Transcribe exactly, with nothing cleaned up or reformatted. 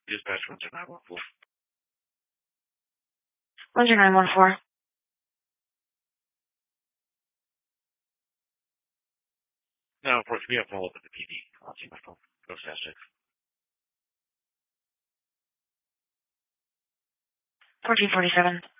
Dispatch one two nine one four. one two nine one four. No, of course, we have follow up at the P D. I'll see my phone. Go fast check. fourteen forty-seven.